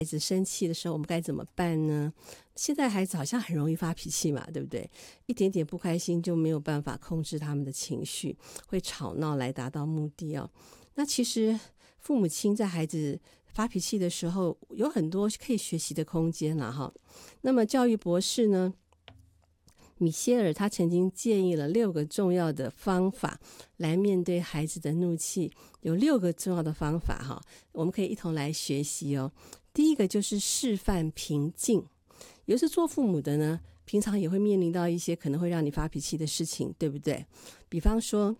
孩子生气的时候我们该怎么办呢？现在孩子好像很容易发脾气嘛，对不对？一点点不开心就没有办法控制他们的情绪，会吵闹来达到目的哦。那其实父母亲在孩子发脾气的时候有很多可以学习的空间啦哈。那么教育博士呢，米歇尔他曾经建议了6个重要的方法来面对孩子的怒气，有6个重要的方法哈，我们可以一同来学习哦。第一个就是示范平静，有时做父母的呢，平常也会面临到一些可能会让你发脾气的事情，对不对？比方说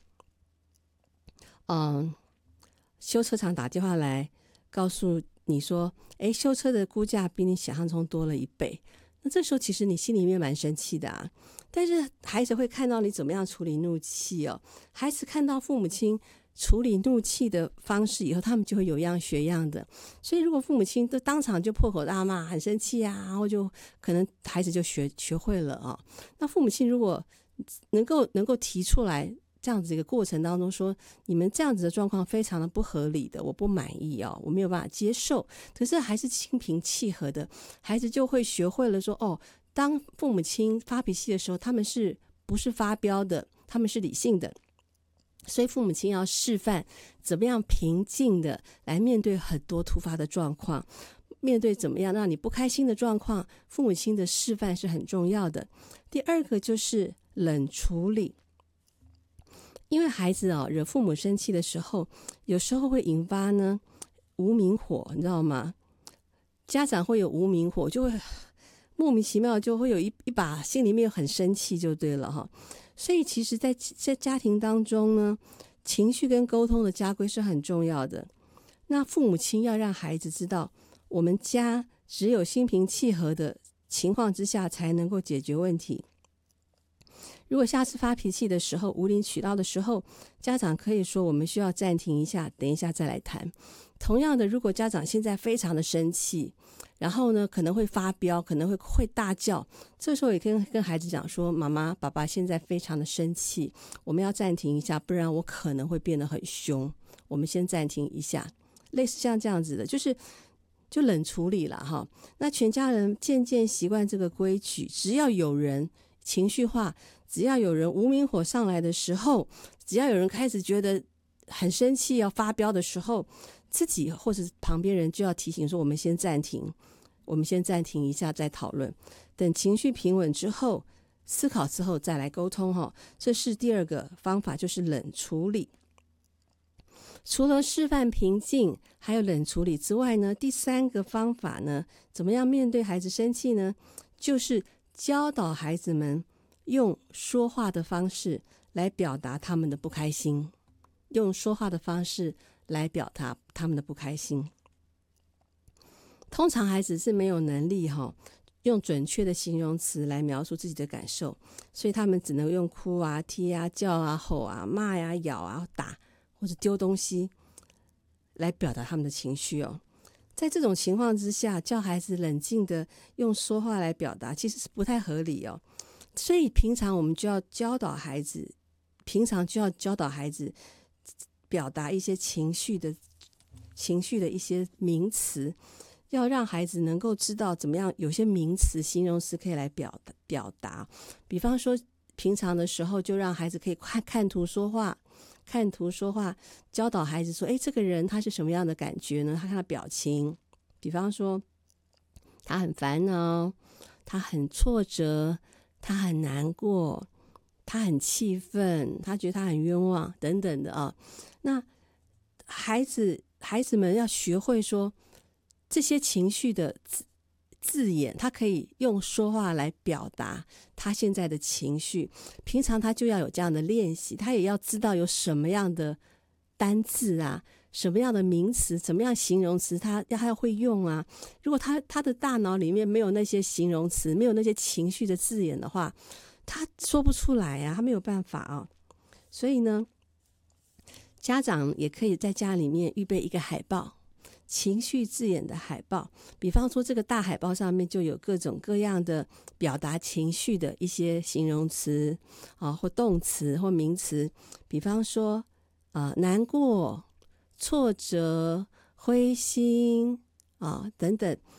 修车厂打电话来告诉你说，修车的估价比你想象中多了1倍，那这时候其实你心里面蛮生气的啊，但是孩子会看到你怎么样处理怒气哦。孩子看到父母亲处理怒气的方式以后，他们就会有样学样的。所以如果父母亲都当场就破口大骂，很生气啊，然后就可能孩子就学会了哦。那父母亲如果能够提出来这样子一个过程当中说，你们这样子的状况非常的不合理的，我不满意哦，我没有办法接受，可是还是心平气和的，孩子就会学会了说，当父母亲发脾气的时候，他们是不是发飙的，他们是理性的。所以父母亲要示范怎么样平静的来面对很多突发的状况，面对怎么样让你不开心的状况，父母亲的示范是很重要的。第二个就是冷处理，因为孩子惹父母生气的时候，有时候会引发呢无名火，你知道吗？家长会有无名火，就会莫名其妙就会有一把心里面很生气就对了哈。所以其实在家庭当中呢，情绪跟沟通的家规是很重要的。那父母亲要让孩子知道，我们家只有心平气和的情况之下才能够解决问题。如果下次发脾气的时候，无理取闹的时候，家长可以说我们需要暂停一下，等一下再来谈。同样的，如果家长现在非常的生气，然后呢可能会发飙，可能会大叫，这时候也跟孩子讲说，妈妈爸爸现在非常的生气，我们要暂停一下，不然我可能会变得很凶，我们先暂停一下。类似像这样子的，就冷处理了哈。那全家人渐渐习惯这个规矩，只要有人情绪化，只要有人无名火上来的时候，只要有人开始觉得很生气要发飙的时候，自己或者旁边人就要提醒说，我们先暂停一下再讨论，等情绪平稳之后，思考之后再来沟通哈。这是第二个方法，就是冷处理。除了示范平静还有冷处理之外呢，第3个方法呢，怎么样面对孩子生气呢？就是教导孩子们用说话的方式来表达他们的不开心，用说话的方式来表达他们的不开心。通常孩子是没有能力用准确的形容词来描述自己的感受，所以他们只能用哭啊、踢啊、叫啊、吼啊、骂啊、咬啊、打或者丢东西来表达他们的情绪哦。在这种情况之下，叫孩子冷静的用说话来表达，其实是不太合理哦。所以平常我们就要教导孩子表达一些情绪的一些名词，要让孩子能够知道怎么样有些名词形容词可以来表达。比方说平常的时候就让孩子可以看图说话，教导孩子说，这个人他是什么样的感觉呢？他看他表情，比方说他很烦恼，他很挫折，他很难过，他很气愤，他觉得他很冤枉等等的啊。那孩子们要学会说这些情绪的字眼，他可以用说话来表达他现在的情绪。平常他就要有这样的练习，他也要知道有什么样的单字啊，什么样的名词，什么样形容词他要会用啊。如果他的大脑里面没有那些形容词，没有那些情绪的字眼的话，他说不出来啊，他没有办法啊。所以呢，家长也可以在家里面预备一个海报，情绪字眼的海报。比方说这个大海报上面就有各种各样的表达情绪的一些形容词或动词或名词。比方说难过、挫折、灰心等等。